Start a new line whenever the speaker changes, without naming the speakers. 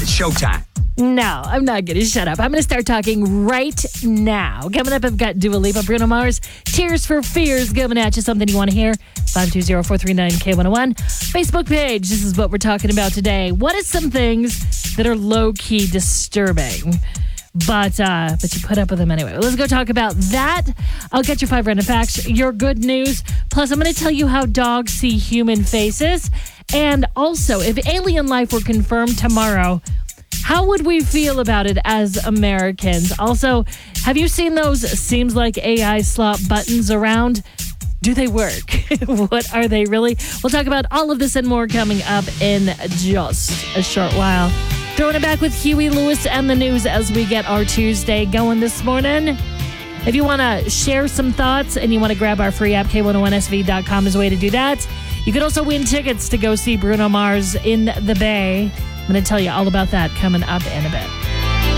It's showtime.
No, I'm not going to shut up. I'm going to start talking right now. Coming up, I've got Dua Lipa, Bruno Mars, Tears for Fears coming at you. Something you want to hear? 520-439-K101. Facebook page. This is what we're talking about today. What is some things that are low-key disturbing? But you put up with them anyway. Let's go talk about that. I'll get your 5 random facts, your good news. Plus, I'm going to tell you how dogs see human faces. And also, if alien life were confirmed tomorrow, how would we feel about it as Americans? Also, have you seen those seems like AI slot buttons around? Do they work? What are they really? We'll talk about all of this and more coming up in just a short while. Throwing it back with Huey Lewis and the news as we get our Tuesday going this morning. If you want to share some thoughts and you want to grab our free app, K101SV.com is a way to do that. You could also win tickets to go see Bruno Mars in the Bay. I'm going to tell you all about that coming up in a bit.